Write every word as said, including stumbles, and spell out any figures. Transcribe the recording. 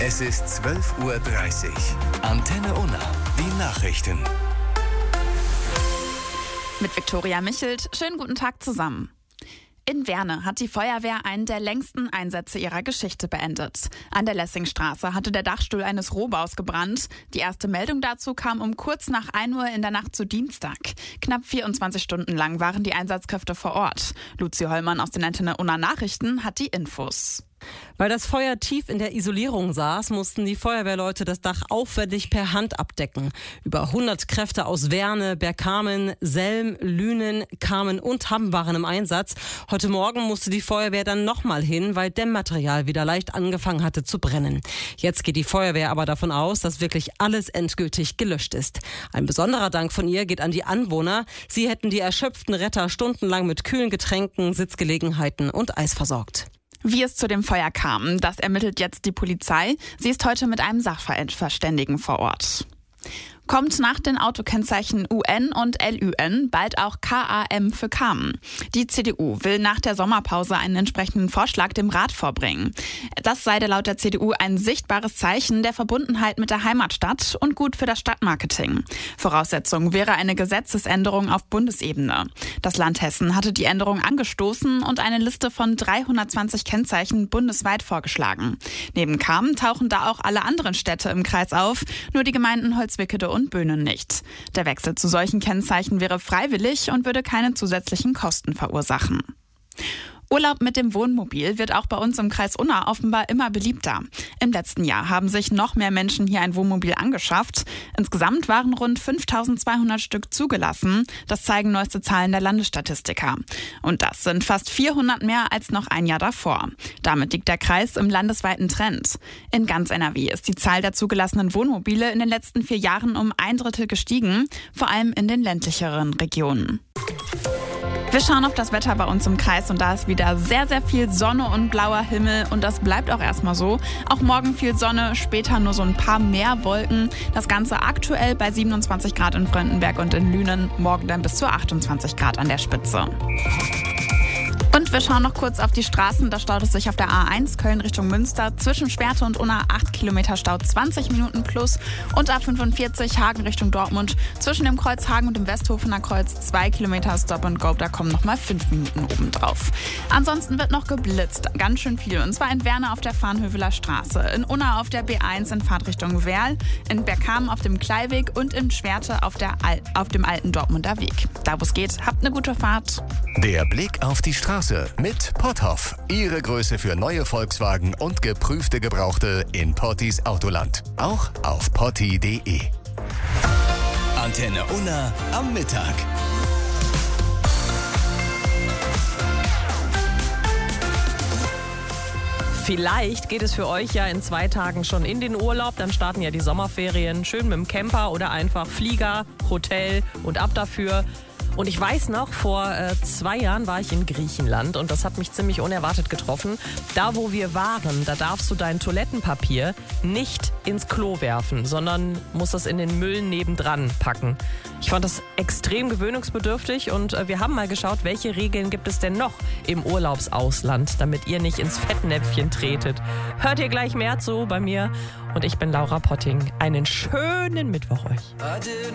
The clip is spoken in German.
Es ist zwölf Uhr dreißig. Antenne Unna, die Nachrichten. Mit Viktoria Michelt. Schönen guten Tag zusammen. In Werne hat die Feuerwehr einen der längsten Einsätze ihrer Geschichte beendet. An der Lessingstraße hatte der Dachstuhl eines Rohbaus gebrannt. Die erste Meldung dazu kam um kurz nach ein Uhr in der Nacht zu Dienstag. Knapp vierundzwanzig Stunden lang waren die Einsatzkräfte vor Ort. Luzi Hollmann aus den Antenne Unna Nachrichten hat die Infos. Weil das Feuer tief in der Isolierung saß, mussten die Feuerwehrleute das Dach aufwendig per Hand abdecken. Über hundert Kräfte aus Werne, Bergkamen, Selm, Lünen, Kamen und Hamm waren im Einsatz. Heute Morgen musste die Feuerwehr dann nochmal hin, weil Dämmmaterial wieder leicht angefangen hatte zu brennen. Jetzt geht die Feuerwehr aber davon aus, dass wirklich alles endgültig gelöscht ist. Ein besonderer Dank von ihr geht an die Anwohner. Sie hätten die erschöpften Retter stundenlang mit kühlen Getränken, Sitzgelegenheiten und Eis versorgt. Wie es zu dem Feuer kam, das ermittelt jetzt die Polizei. Sie ist heute mit einem Sachverständigen vor Ort. Kommt nach den Autokennzeichen U N und L Ü N bald auch K A M für Kamen. Die C D U will nach der Sommerpause einen entsprechenden Vorschlag dem Rat vorbringen. Das sei laut der C D U ein sichtbares Zeichen der Verbundenheit mit der Heimatstadt und gut für das Stadtmarketing. Voraussetzung wäre eine Gesetzesänderung auf Bundesebene. Das Land Hessen hatte die Änderung angestoßen und eine Liste von dreihundertzwanzig Kennzeichen bundesweit vorgeschlagen. Neben Kamen tauchen da auch alle anderen Städte im Kreis auf, nur die Gemeinden Holzwickede und Böhnen nicht. Der Wechsel zu solchen Kennzeichen wäre freiwillig und würde keine zusätzlichen Kosten verursachen. Urlaub mit dem Wohnmobil wird auch bei uns im Kreis Unna offenbar immer beliebter. Im letzten Jahr haben sich noch mehr Menschen hier ein Wohnmobil angeschafft. Insgesamt waren rund fünftausendzweihundert Stück zugelassen. Das zeigen neueste Zahlen der Landesstatistiker. Und das sind fast vierhundert mehr als noch ein Jahr davor. Damit liegt der Kreis im landesweiten Trend. In ganz N R W ist die Zahl der zugelassenen Wohnmobile in den letzten vier Jahren um ein Drittel gestiegen, vor allem in den ländlicheren Regionen. Wir schauen auf das Wetter bei uns im Kreis und da ist wieder sehr, sehr viel Sonne und blauer Himmel und das bleibt auch erstmal so. Auch morgen viel Sonne, später nur so ein paar mehr Wolken. Das Ganze aktuell bei siebenundzwanzig Grad in Fröndenberg und in Lünen, morgen dann bis zu achtundzwanzig Grad an der Spitze. Und wir schauen noch kurz auf die Straßen. Da staut es sich auf der A eins Köln Richtung Münster. Zwischen Schwerte und Unna acht Kilometer Stau, zwanzig Minuten plus. Und A fünfundvierzig Hagen Richtung Dortmund. Zwischen dem Kreuz Hagen und dem Westhofener Kreuz zwei Kilometer Stop and Go. Da kommen nochmal fünf Minuten obendrauf. Ansonsten wird noch geblitzt. Ganz schön viel. Und zwar in Werne auf der Farnhöveler Straße. In Unna auf der B eins in Fahrtrichtung Werl. In Bergkamen auf dem Kleiweg. Und in Schwerte auf, der Al- auf dem alten Dortmunder Weg. Da wo es geht, habt eine gute Fahrt. Der Blick auf die Straße mit Potthoff. Ihre Größe für neue Volkswagen und geprüfte Gebrauchte in Pottis Autoland. Auch auf potti punkt de. Antenne Unna am Mittag. Vielleicht geht es für euch ja in zwei Tagen schon in den Urlaub. Dann starten ja die Sommerferien. Schön mit dem Camper oder einfach Flieger, Hotel und ab dafür. Und ich weiß noch, vor äh, zwei Jahren war ich in Griechenland und das hat mich ziemlich unerwartet getroffen. Da, wo wir waren, da darfst du dein Toilettenpapier nicht ins Klo werfen, sondern musst das in den Müll nebendran packen. Ich fand das extrem gewöhnungsbedürftig und äh, wir haben mal geschaut, welche Regeln gibt es denn noch im Urlaubsausland, damit ihr nicht ins Fettnäpfchen tretet. Hört ihr gleich mehr zu bei mir und ich bin Laura Potting. Einen schönen Mittwoch euch.